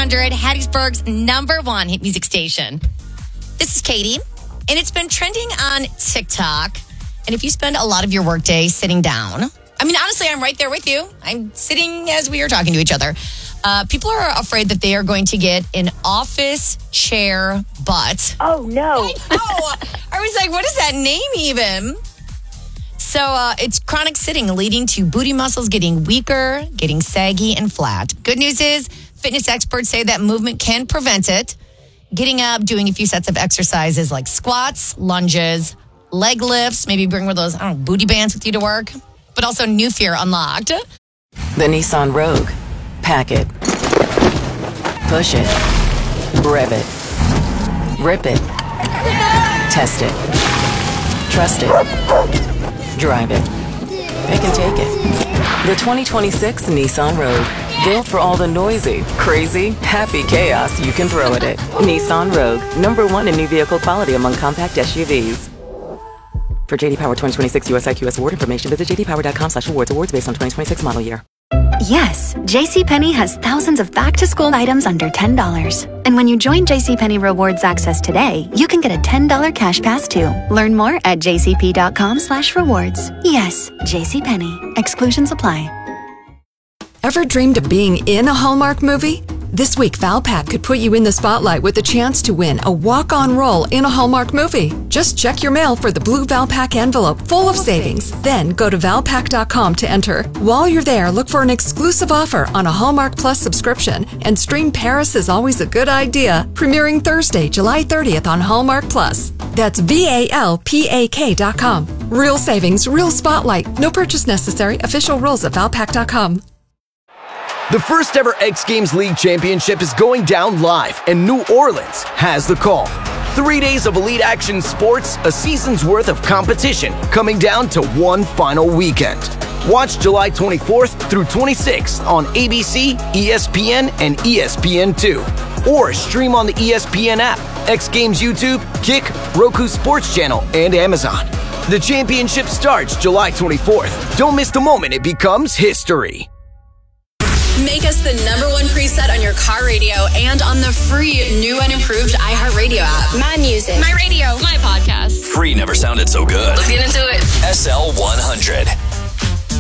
100, Hattiesburg's #1 hit music station. This is Katie, and it's been trending on TikTok. And if you spend a lot of your workday sitting down, I mean, honestly, I'm right there with you. I'm sitting as we are talking to each other. People are afraid that they are going to get an office chair butt. Oh, no. I know. I was like, what is that name even? So it's chronic sitting leading to booty muscles getting weaker, getting saggy and flat. Good news is fitness experts say that movement can prevent it. Getting up, doing a few sets of exercises like squats, lunges, leg lifts, maybe bring one of those, booty bands with you to work. But also new fear unlocked. The Nissan Rogue. Pack it. Push it. Rev it. Rip it. Test it. Trust it. Drive it. They can take it. The 2026 Nissan Rogue. Built for all the noisy, crazy, happy chaos you can throw at it. Nissan Rogue. #1 in new vehicle quality among compact SUVs. For JD Power 2026 US IQS award information, visit jdpower.com/awards. Awards based on 2026 model year. Yes, JCPenney has thousands of back-to-school items under $10. And when you join JCPenney Rewards Access today, you can get a $10 cash pass too. Learn more at jcp.com/rewards. Yes, JCPenney. Exclusions apply. Ever dreamed of being in a Hallmark movie? This week, Valpak could put you in the spotlight with the chance to win a walk-on role in a Hallmark movie. Just check your mail for the blue Valpak envelope full of savings. Then go to valpak.com to enter. While you're there, look for an exclusive offer on a Hallmark Plus subscription and stream Paris is Always a Good Idea, premiering Thursday, July 30th on Hallmark Plus. That's VALPAK.com. Real savings, real spotlight. No purchase necessary. Official rules at valpak.com. The first ever X Games League Championship is going down live, and New Orleans has the call. 3 days of elite action sports, a season's worth of competition, coming down to one final weekend. Watch July 24th through 26th on ABC, ESPN, and ESPN2. Or stream on the ESPN app, X Games YouTube, Kick, Roku Sports Channel, and Amazon. The championship starts July 24th. Don't miss the moment it becomes history. Make us the #1 preset on your car radio and on the free new and improved iHeartRadio app. My music. My radio. My podcast. Free never sounded so good. Let's get into it. SL 100.